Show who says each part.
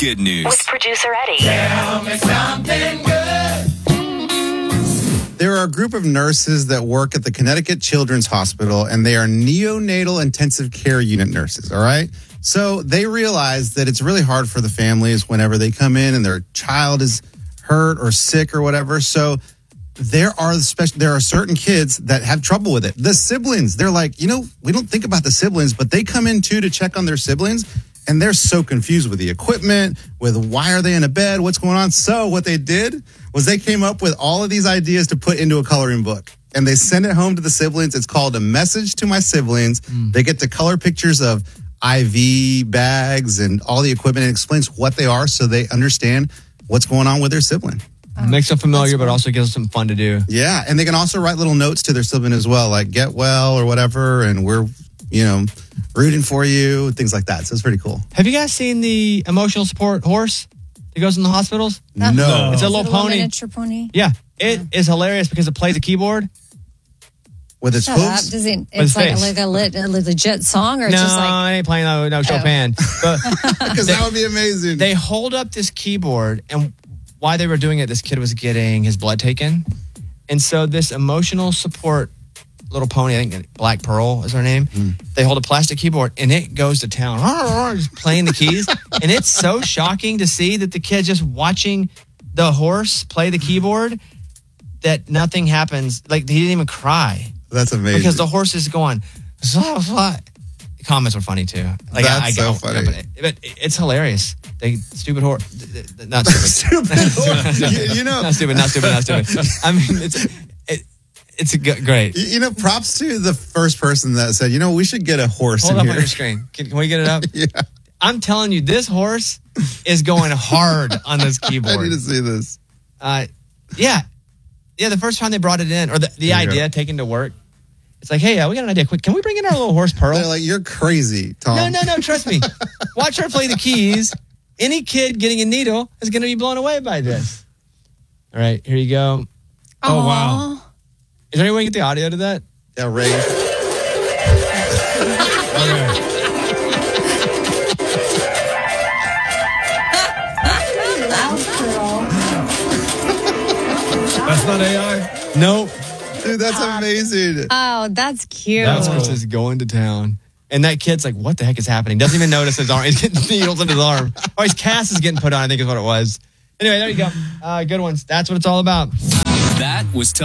Speaker 1: good news.
Speaker 2: With producer Eddie.
Speaker 3: Tell me something good.
Speaker 4: There are a group of nurses that work at the Connecticut Children's Hospital, and they are neonatal intensive care unit nurses, all right? So they realize that it's really hard for the families whenever they come in and their child is hurt or sick or whatever. So there are certain kids that have trouble with it. The siblings, they're like, we don't think about the siblings, but they come in too to check on their siblings, and they're so confused with the equipment, with why are they in a bed, what's going on. So what they did was they came up with all of these ideas to put into a coloring book, and they send it home to the siblings. It's called A Message to My Siblings. They get to color pictures of IV bags and all the equipment, and explains what they are so they understand what's going on with their sibling.
Speaker 5: Makes them familiar, but also gives them something fun to do.
Speaker 4: Yeah, and they can also write little notes to their sibling as well, like get well or whatever, and we're, rooting for you, things like that. So it's pretty cool.
Speaker 5: Have you guys seen the emotional support horse that goes in the hospitals?
Speaker 4: No.
Speaker 5: It's a little pony.
Speaker 6: Miniature pony.
Speaker 5: Yeah, it is hilarious because it plays a keyboard.
Speaker 4: With its
Speaker 6: Shut up.
Speaker 4: hooves?
Speaker 6: Does it,
Speaker 5: With
Speaker 6: it's
Speaker 5: his
Speaker 6: like
Speaker 5: face.
Speaker 6: a legit song, or it's just like
Speaker 5: I ain't playing no Chopin. But
Speaker 4: Because that would be amazing.
Speaker 5: they hold up this keyboard, and while they were doing it, this kid was getting his blood taken. And so this emotional support little pony, I think Black Pearl is her name, they hold a plastic keyboard, and it goes to town, just playing the keys. And it's so shocking to see that the kid's just watching the horse play the keyboard that nothing happens. Like, he didn't even cry.
Speaker 4: That's amazing.
Speaker 5: Because the horse is going, the comments were funny too. Like,
Speaker 4: That's so funny.
Speaker 5: But it's hilarious. They stupid horse, not stupid. Not stupid. Not stupid. I mean, it's great.
Speaker 4: Props to the first person that said, we should get a horse
Speaker 5: Hold
Speaker 4: in
Speaker 5: up
Speaker 4: here.
Speaker 5: on your screen. Can we get it up?
Speaker 4: Yeah.
Speaker 5: I'm telling you, this horse is going hard on this keyboard.
Speaker 4: I need to see this.
Speaker 5: Yeah, the first time they brought it in, or the idea taken to work, it's like, hey, we got an idea. Quick, can we bring in our little horse Pearl?
Speaker 4: They're like, you're crazy, Tom.
Speaker 5: No, trust me. Watch her play the keys. Any kid getting a needle is going to be blown away by this. All right, here you go.
Speaker 6: oh wow.
Speaker 5: Is there any way to get the audio to that?
Speaker 4: Yeah, Ray.
Speaker 3: That's not AI?
Speaker 5: Nope.
Speaker 4: Dude, that's amazing.
Speaker 6: Oh, that's cute.
Speaker 5: That horse is going to town. And that kid's like, what the heck is happening? Doesn't even notice his arm. He's getting needles in his arm. Oh, his cast is getting put on, I think is what it was. Anyway, there you go. Good ones. That's what it's all about.
Speaker 1: That was